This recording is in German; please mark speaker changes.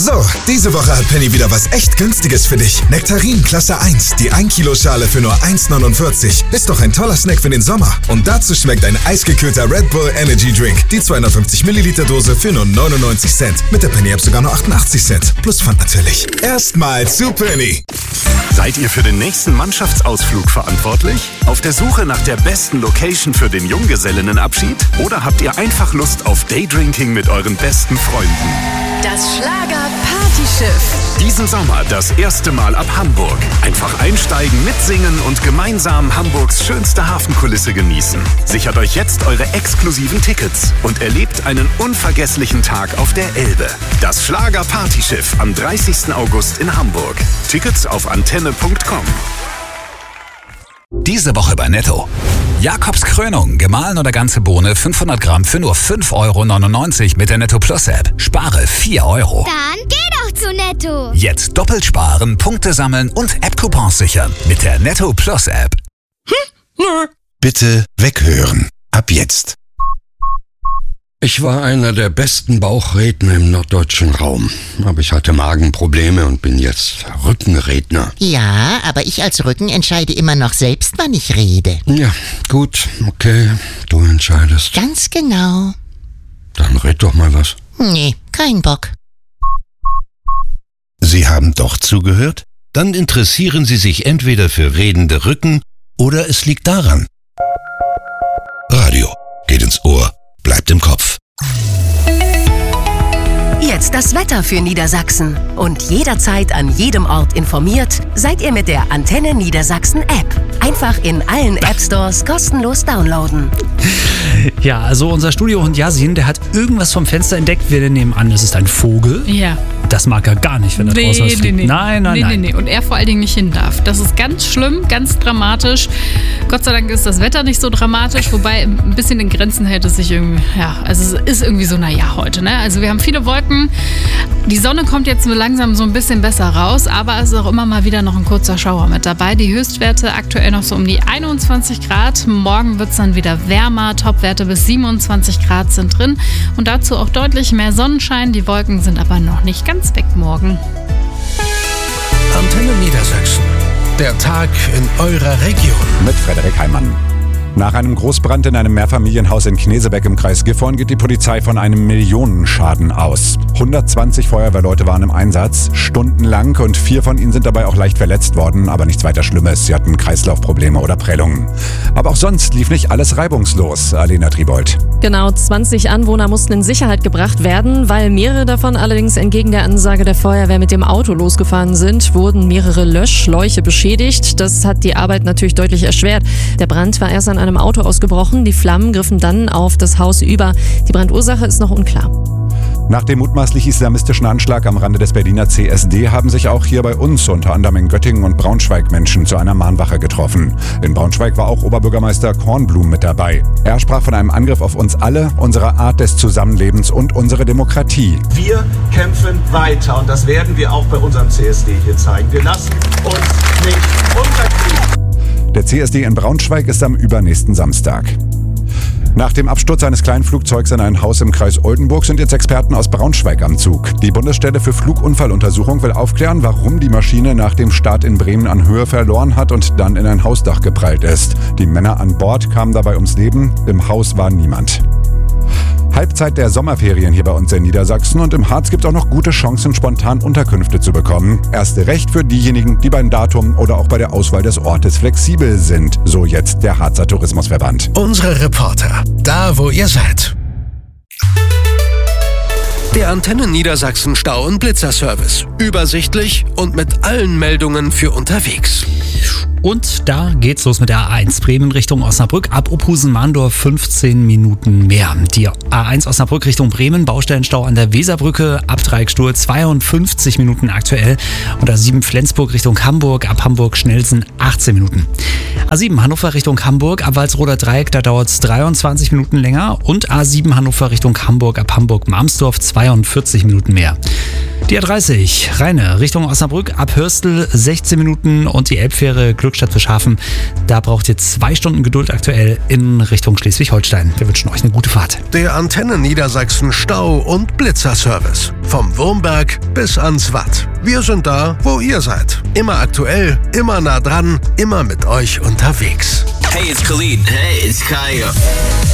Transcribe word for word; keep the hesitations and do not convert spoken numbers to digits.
Speaker 1: So, diese Woche hat Penny wieder was echt Günstiges für dich. Nektarin Klasse eins, die ein Kilo Schale für nur eins neunundvierzig. Ist doch ein toller Snack für den Sommer. Und dazu schmeckt ein eisgekühlter Red Bull Energy Drink. Die zweihundertfünfzig Milliliter Dose für nur neunundneunzig Cent. Mit der Penny App sogar nur achtundachtzig Cent. Plus Pfand natürlich. Erstmal zu Penny.
Speaker 2: Seid ihr für den nächsten Mannschaftsausflug verantwortlich? Auf der Suche nach der besten Location für den Junggesellinnenabschied? Oder habt ihr einfach Lust auf Daydrinking mit euren besten Freunden?
Speaker 3: Das Schlager-Partyschiff.
Speaker 2: Diesen Sommer das erste Mal ab Hamburg. Einfach einsteigen, mitsingen und gemeinsam Hamburgs schönste Hafenkulisse genießen. Sichert euch jetzt eure exklusiven Tickets und erlebt einen unvergesslichen Tag auf der Elbe. Das Schlager-Partyschiff am dreißigsten August in Hamburg. Tickets auf antenne punkt com.
Speaker 4: Diese Woche bei Netto. Jakobs Krönung, gemahlen oder ganze Bohne, fünfhundert Gramm für nur fünf Euro neunundneunzig mit der Netto Plus App. Spare vier Euro.
Speaker 5: Dann geh doch zu Netto.
Speaker 4: Jetzt doppelt sparen, Punkte sammeln und App-Coupons sichern mit der Netto Plus App.
Speaker 6: Bitte weghören. Ab jetzt.
Speaker 7: Ich war einer der besten Bauchredner im norddeutschen Raum. Aber ich hatte Magenprobleme und bin jetzt Rückenredner.
Speaker 8: Ja, aber ich als Rücken entscheide immer noch selbst, wann ich rede.
Speaker 7: Ja, gut, okay, du entscheidest.
Speaker 8: Ganz genau.
Speaker 7: Dann red doch mal was.
Speaker 8: Nee, kein Bock.
Speaker 6: Sie haben doch zugehört? Dann interessieren Sie sich entweder für redende Rücken oder es liegt daran. Radio geht ins Ohr, bleibt im Kopf.
Speaker 3: Jetzt das Wetter für Niedersachsen. Und jederzeit an jedem Ort informiert, seid ihr mit der Antenne Niedersachsen App. Einfach in allen App Stores kostenlos downloaden.
Speaker 9: Ja, also unser Studiohund Yasin, der hat irgendwas vom Fenster entdeckt. Wir nehmen an, es ist ein Vogel.
Speaker 10: Ja.
Speaker 9: Das mag er gar nicht, wenn er
Speaker 10: nee,
Speaker 9: draußen was
Speaker 10: nee,
Speaker 9: fliegt.
Speaker 10: nee.
Speaker 9: Nein, nein,
Speaker 10: nee,
Speaker 9: nein.
Speaker 10: Nee, nee. Und er vor allen Dingen nicht hin darf. Das ist ganz schlimm, ganz dramatisch. Gott sei Dank ist das Wetter nicht so dramatisch, wobei ein bisschen in Grenzen hält es sich irgendwie, ja, also es ist irgendwie so, naja, heute, ne? Also wir haben viele Wolken. Die Sonne kommt jetzt langsam so ein bisschen besser raus, aber es ist auch immer mal wieder noch ein kurzer Schauer mit dabei. Die Höchstwerte aktuell noch so um die einundzwanzig Grad. Morgen wird es dann wieder wärmer. Topwerte bis siebenundzwanzig Grad sind drin. Und dazu auch deutlich mehr Sonnenschein. Die Wolken sind aber noch nicht ganz weg morgen.
Speaker 11: Antenne Niedersachsen. Der Tag in eurer Region.
Speaker 12: Mit Frederik Heimann. Nach einem Großbrand in einem Mehrfamilienhaus in Knesebeck im Kreis Gifhorn geht die Polizei von einem Millionenschaden aus. hundertzwanzig Feuerwehrleute waren im Einsatz, stundenlang, und vier von ihnen sind dabei auch leicht verletzt worden, aber nichts weiter Schlimmes. Sie hatten Kreislaufprobleme oder Prellungen. Aber auch sonst lief nicht alles reibungslos, Alena Tribold.
Speaker 13: Genau, zwanzig Anwohner mussten in Sicherheit gebracht werden. Weil mehrere davon allerdings entgegen der Ansage der Feuerwehr mit dem Auto losgefahren sind, wurden mehrere Löschschläuche beschädigt. Das hat die Arbeit natürlich deutlich erschwert. Der Brand war erst an einem Auto ausgebrochen. Die Flammen griffen dann auf das Haus über. Die Brandursache ist noch unklar.
Speaker 12: Nach dem mutmaßlich islamistischen Anschlag am Rande des Berliner C S D haben sich auch hier bei uns, unter anderem in Göttingen und Braunschweig, Menschen zu einer Mahnwache getroffen. In Braunschweig war auch Oberbürgermeister Kornblum mit dabei. Er sprach von einem Angriff auf uns alle, unsere Art des Zusammenlebens und unsere Demokratie.
Speaker 14: Wir kämpfen weiter und das werden wir auch bei unserem C S D hier zeigen. Wir lassen uns nicht unterkriegen.
Speaker 12: Der C S D in Braunschweig ist am übernächsten Samstag. Nach dem Absturz eines Kleinflugzeugs in ein Haus im Kreis Oldenburg sind jetzt Experten aus Braunschweig am Zug. Die Bundesstelle für Flugunfalluntersuchung will aufklären, warum die Maschine nach dem Start in Bremen an Höhe verloren hat und dann in ein Hausdach geprallt ist. Die Männer an Bord kamen dabei ums Leben, im Haus war niemand. Halbzeit der Sommerferien hier bei uns in Niedersachsen, und im Harz gibt es auch noch gute Chancen, spontan Unterkünfte zu bekommen. Erste recht für diejenigen, die beim Datum oder auch bei der Auswahl des Ortes flexibel sind, so jetzt der Harzer Tourismusverband.
Speaker 11: Unsere Reporter, da wo ihr seid. Der Antenne Niedersachsen Stau- und Blitzerservice. Übersichtlich und mit allen Meldungen für unterwegs.
Speaker 9: Und da geht's los mit der A eins Bremen Richtung Osnabrück. Ab Opusen-Mahndorf fünfzehn Minuten mehr. Die A eins Osnabrück Richtung Bremen, Baustellenstau an der Weserbrücke, ab Dreieckstuhl zweiundfünfzig Minuten aktuell. Und A sieben Flensburg Richtung Hamburg, ab Hamburg-Schnelsen achtzehn Minuten. A sieben Hannover Richtung Hamburg, ab Walsroder Dreieck, da dauert's dreiundzwanzig Minuten länger. Und A sieben Hannover Richtung Hamburg, ab Hamburg-Marmsdorf zweiundvierzig Minuten mehr. Die A dreißig, Rheine, Richtung Osnabrück, ab Hörstel sechzehn Minuten und die Elbfähre Glückstadt-Fischhafen. Da braucht ihr zwei Stunden Geduld aktuell in Richtung Schleswig-Holstein. Wir wünschen euch eine gute Fahrt.
Speaker 11: Der Antenne Niedersachsen Stau- und Blitzerservice. Vom Wurmberg bis ans Watt. Wir sind da, wo ihr seid. Immer aktuell, immer nah dran, immer mit euch unterwegs.
Speaker 15: Hey, it's Khalid. Hey, it's Kaya.